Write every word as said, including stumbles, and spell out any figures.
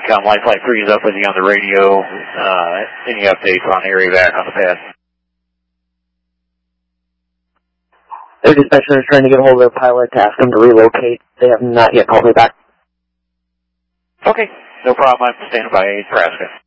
Recon Lifeline three is up with you on the radio. Uh, any updates on area back on the pad? Their dispatcher is trying to get a hold of their pilot to ask them to relocate. They have not yet called me back. Okay, no problem. I'm standing by Nebraska.